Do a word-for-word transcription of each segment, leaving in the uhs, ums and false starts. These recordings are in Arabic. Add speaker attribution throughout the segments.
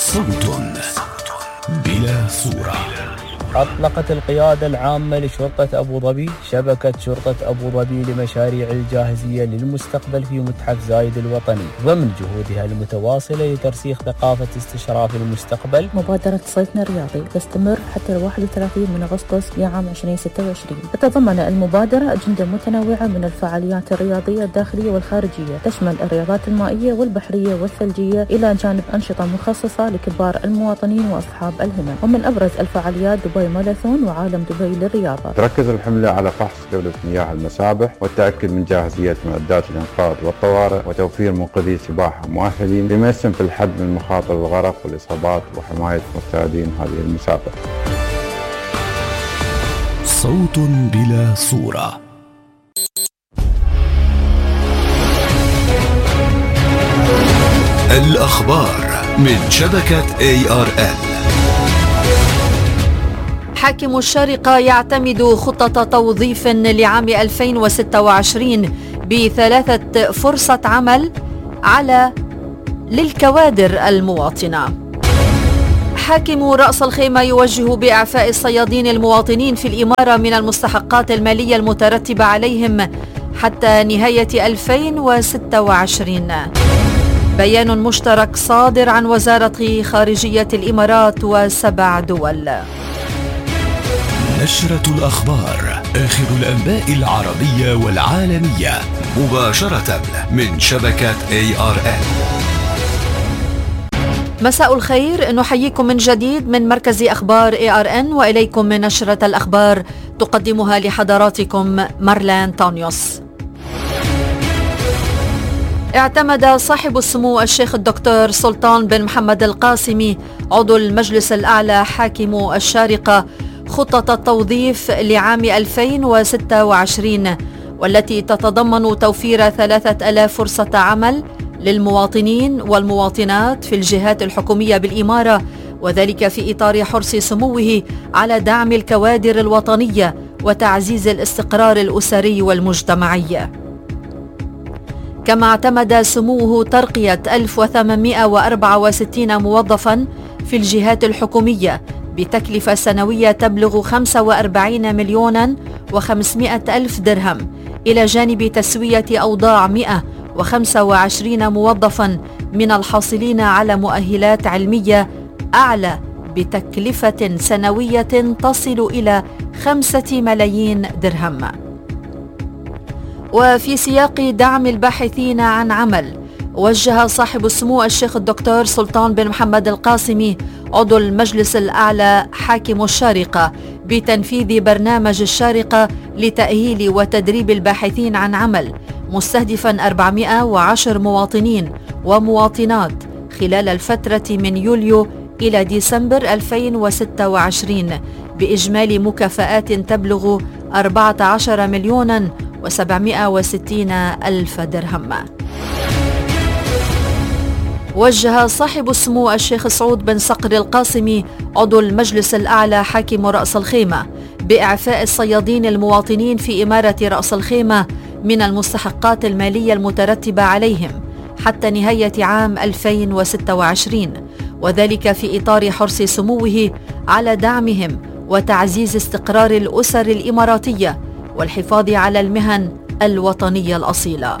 Speaker 1: صوت بلا صورة.
Speaker 2: أطلقت القيادة العامة لشرطة أبو ظبي شبكة شرطة أبو ظبي لمشاريع الجاهزية للمستقبل في متحف زايد الوطني ضمن جهودها المتواصلة لترسيخ ثقافة استشراف المستقبل.
Speaker 3: مبادرة صيفنا الرياضي تستمر حتى واحد وثلاثين من أغسطس لعام ألفين وستة وعشرين. تتضمن المبادرة أجندة متنوعة من الفعاليات الرياضية الداخلية والخارجية، تشمل الرياضات المائية والبحرية والثلجية إلى جانب أنشطة مخصصة لكبار المواطنين وأصحاب الهمم. ومن أبرز الفعاليات دبي ماراثون وعالم دبي للرياضة.
Speaker 4: تركز الحملة على فحص جودة مياه المسابح والتأكد من جاهزية معدات الإنقاذ والطوارئ وتوفير منقذي سباحة مؤهلين بما يسهم في الحد من مخاطر الغرق والإصابات وحماية مستعدين هذه المسابقة.
Speaker 1: صوت بلا صورة. الأخبار من شبكة إيه آر إل.
Speaker 5: حاكم الشارقة يعتمد خطة توظيف لعام ألفين وستة وعشرين بثلاثة فرصة عمل على للكوادر المواطنة. حاكم رأس الخيمة يوجه بإعفاء الصيادين المواطنين في الإمارة من المستحقات المالية المترتبة عليهم حتى نهاية ألفين وستة وعشرين. بيان مشترك صادر عن وزارة خارجية الإمارات وسبع دول.
Speaker 1: نشرة الأخبار، آخر الأنباء العربية والعالمية مباشرة من شبكة إيه آر إل.
Speaker 5: مساء الخير، نحييكم من جديد من مركز أخبار إيه آر إن، وإليكم من نشرة الأخبار تقدمها لحضراتكم مارلين تونيوس. اعتمد صاحب السمو الشيخ الدكتور سلطان بن محمد القاسمي عضو المجلس الأعلى حاكم الشارقة خطة التوظيف لعام ألفين وستة وعشرين، والتي تتضمن توفير ثلاثة آلاف فرصة عمل للمواطنين والمواطنات في الجهات الحكومية بالإمارة، وذلك في إطار حرص سموه على دعم الكوادر الوطنية وتعزيز الاستقرار الأسري والمجتمعي. كما اعتمد سموه ترقية ألف وثمانمائة وأربعة وستين موظفاً في الجهات الحكومية بتكلفة سنوية تبلغ خمسة وأربعين مليوناً وخمسمائة ألف درهم، إلى جانب تسوية أوضاع مئة وخمسة وعشرين موظفاً من الحاصلين على مؤهلات علمية أعلى بتكلفة سنوية تصل إلى خمسة ملايين درهم. وفي سياق دعم الباحثين عن عمل، وجه صاحب السمو الشيخ الدكتور سلطان بن محمد القاسمي عضو المجلس الأعلى حاكم الشارقة بتنفيذ برنامج الشارقة لتأهيل وتدريب الباحثين عن عمل، مستهدفاً أربعمائة وعشرة مواطنين ومواطنات خلال الفترة من يوليو إلى ديسمبر ألفين وستة وعشرين بإجمالي مكافآت تبلغ أربعة عشر مليوناً وسبعمائة وستين ألف درهم. وجه صاحب السمو الشيخ سعود بن صقر القاسمي عضو المجلس الأعلى حاكم رأس الخيمة بإعفاء الصيادين المواطنين في إمارة رأس الخيمة من المستحقات المالية المترتبة عليهم حتى نهاية عام ألفين وستة وعشرين، وذلك في إطار حرص سموه على دعمهم وتعزيز استقرار الأسر الإماراتية والحفاظ على المهن الوطنية الأصيلة.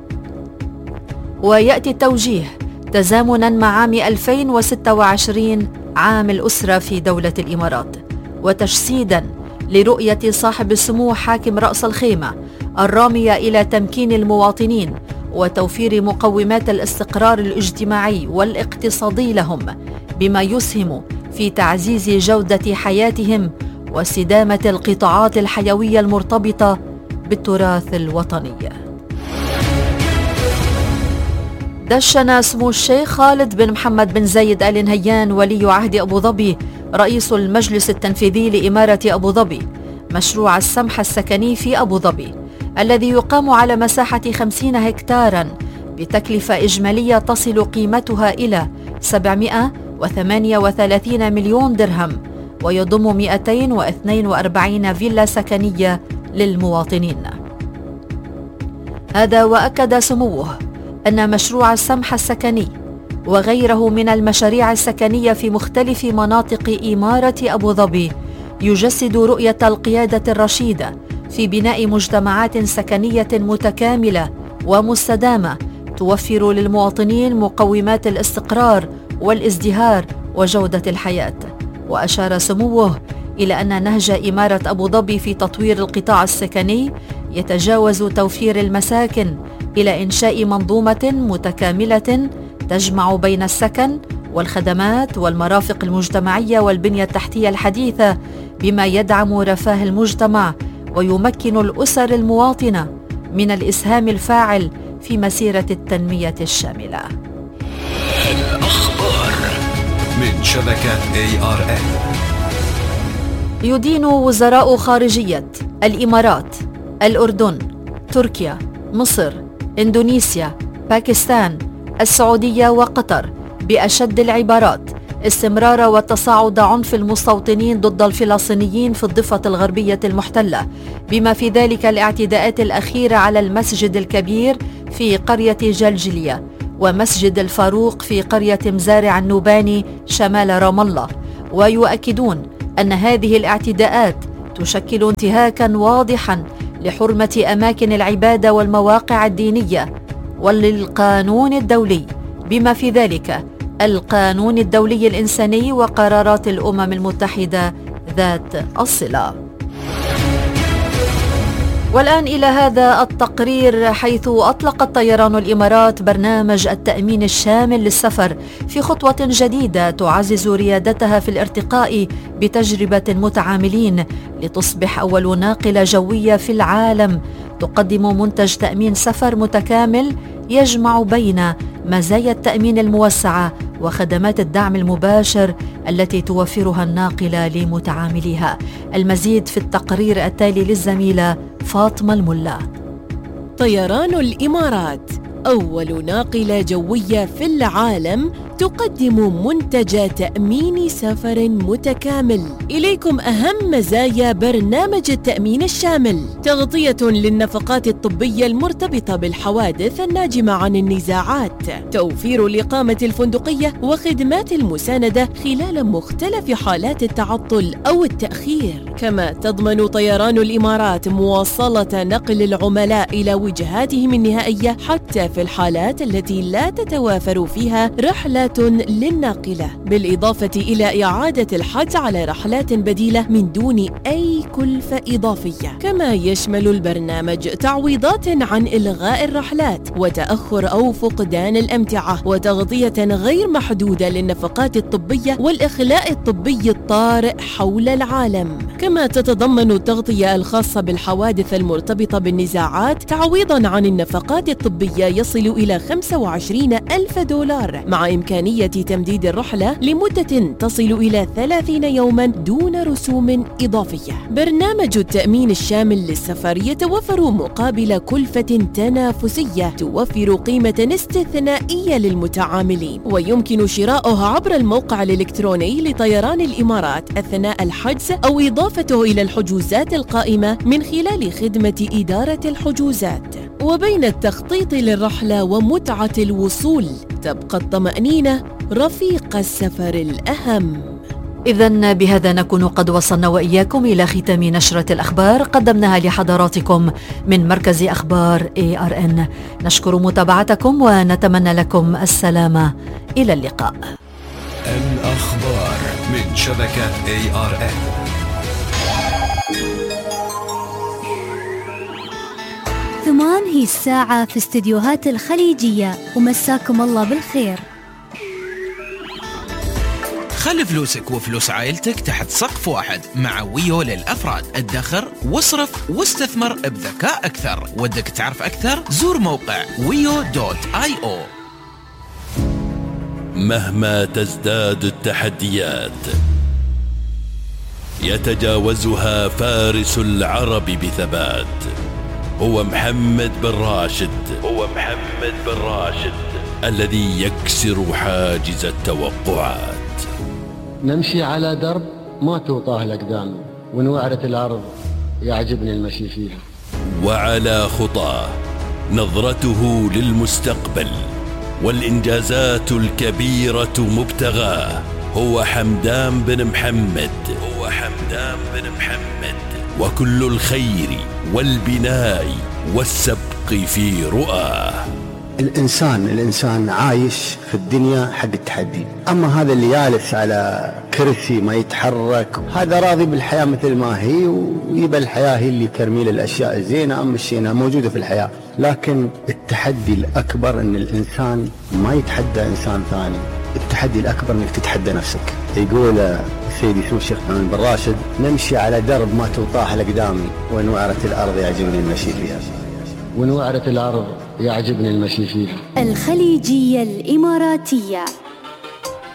Speaker 5: ويأتي التوجيه تزامناً مع عام ألفين وستة وعشرين عام الأسرة في دولة الإمارات، وتجسيداً لرؤية صاحب السمو حاكم رأس الخيمة الرامية إلى تمكين المواطنين وتوفير مقومات الاستقرار الاجتماعي والاقتصادي لهم، بما يسهم في تعزيز جودة حياتهم واستدامة القطاعات الحيوية المرتبطة بالتراث الوطني. دشن سمو الشيخ خالد بن محمد بن زايد آل نهيان ولي عهد أبو ظبي رئيس المجلس التنفيذي لإمارة أبو ظبي مشروع السمح السكني في أبو ظبي، الذي يقام على مساحة خمسين هكتاراً بتكلفة إجمالية تصل قيمتها إلى سبعمائة وثمانية وثلاثين مليون درهم، ويضم مئتين واثنين وأربعين فيلا سكنية للمواطنين. هذا وأكد سموه أن مشروع السمح السكني وغيره من المشاريع السكنية في مختلف مناطق إمارة أبو ظبي يجسد رؤية القيادة الرشيدة في بناء مجتمعات سكنية متكاملة ومستدامة توفر للمواطنين مقومات الاستقرار والازدهار وجودة الحياة. وأشار سموه إلى أن نهج إمارة أبو ظبي في تطوير القطاع السكني يتجاوز توفير المساكن إلى إنشاء منظومة متكاملة تجمع بين السكن والخدمات والمرافق المجتمعية والبنية التحتية الحديثة، بما يدعم رفاه المجتمع ويمكن الأسر المواطنة من الإسهام الفاعل في مسيرة التنمية الشاملة.
Speaker 1: الأخبار من شبكة إيه آر إن.
Speaker 5: يدين وزراء خارجية الإمارات، الأردن، تركيا، مصر، إندونيسيا، باكستان، السعودية وقطر بأشد العبارات استمرار وتصاعد عنف المستوطنين ضد الفلسطينيين في الضفة الغربية المحتلة، بما في ذلك الاعتداءات الأخيرة على المسجد الكبير في قرية جلجلية ومسجد الفاروق في قرية مزارع النوباني شمال رام الله. ويؤكدون أن هذه الاعتداءات تشكل انتهاكا واضحا لحرمة أماكن العبادة والمواقع الدينية وللقانون الدولي، بما في ذلك القانون الدولي الإنساني وقرارات الأمم المتحدة ذات الصلة. والآن إلى هذا التقرير، حيث أطلقت طيران الإمارات برنامج التأمين الشامل للسفر في خطوة جديدة تعزز ريادتها في الارتقاء بتجربة متعاملين لتصبح أول ناقلة جوية في العالم تقدم منتج تأمين سفر متكامل يجمع بين مزايا التأمين الموسعة وخدمات الدعم المباشر التي توفرها الناقلة لمتعامليها. المزيد في التقرير التالي للزميلة فاطمة الملا.
Speaker 6: طيران الإمارات أول ناقلة جوية في العالم تقدم منتج تأمين سفر متكامل. إليكم أهم مزايا برنامج التأمين الشامل: تغطية للنفقات الطبية المرتبطة بالحوادث الناجمة عن النزاعات، توفير الإقامة الفندقية وخدمات المساندة خلال مختلف حالات التعطل أو التأخير. كما تضمن طيران الإمارات مواصلة نقل العملاء إلى وجهاتهم النهائية حتى في الحالات التي لا تتوافر فيها رحلات للناقلة، بالإضافة إلى إعادة الحجز على رحلات بديلة من دون أي كلفة إضافية. كما يشمل البرنامج تعويضات عن إلغاء الرحلات وتأخر أو فقدان الأمتعة، وتغطية غير محدودة للنفقات الطبية والإخلاء الطبي الطارئ حول العالم. كما تتضمن التغطية الخاصة بالحوادث المرتبطة بالنزاعات تعويضا عن النفقات الطبية يصل إلى خمسة وعشرين ألف دولار، مع إمكانية تمديد الرحلة لمدة تصل إلى ثلاثين يوما دون رسوم إضافية. برنامج التأمين الشامل للسفر يتوفر مقابل كلفة تنافسية توفر قيمة استثنائية للمتعاملين، ويمكن شراؤها عبر الموقع الإلكتروني لطيران الإمارات أثناء الحجز أو إضافته إلى الحجوزات القائمة من خلال خدمة إدارة الحجوزات. وبين التخطيط للرحلة ومتعة الوصول تبقى الطمأنينة رفيق السفر الأهم.
Speaker 5: إذن بهذا نكون قد وصلنا وإياكم إلى ختام نشرة الأخبار قدمناها لحضراتكم من مركز أخبار إيه آر إن. نشكر متابعتكم ونتمنى لكم السلامة. إلى اللقاء.
Speaker 1: الأخبار من شبكة إيه آر إن.
Speaker 7: ثمان هي الساعة في استديوهات الخليجية، ومساكم الله بالخير.
Speaker 8: خلي فلوسك وفلوس عائلتك تحت سقف واحد مع ويو للأفراد. ادخر واصرف واستثمر بذكاء أكثر. ودك تعرف أكثر؟ زور موقع ويو دوت آي أو.
Speaker 9: مهما تزداد التحديات يتجاوزها فارس العرب بثبات. هو محمد بن راشد هو محمد بن راشد الذي يكسر حاجز التوقعات.
Speaker 10: نمشي على درب ما توطاه الأقدام، ونوعرة الأرض يعجبني المشي فيها.
Speaker 9: وعلى خطاه نظرته للمستقبل والإنجازات الكبيرة مبتغاه. هو حمدان بن محمد هو حمدان بن محمد وكل الخير والبناء والسبق في رؤاه.
Speaker 11: الإنسان الإنسان عايش في الدنيا حق التحدي، أما هذا اللي جالس على كرسي ما يتحرك هذا راضي بالحياة مثل ما هي، ويبقى الحياة هي اللي ترمي له الأشياء الزينة أما الشينة موجودة في الحياة. لكن التحدي الأكبر أن الإنسان ما يتحدى إنسان ثاني، التحدي الأكبر أنك تتحدى نفسك. يقول سيدي سمو الشيخ محمد بن راشد: نمشي على درب ما توطاه لقدامي، وإن وعرت الأرض يعجبني المشي فيها.
Speaker 10: وإن وعرت الأرض يعجبني المشي فيها.
Speaker 7: الخليجية الإماراتية.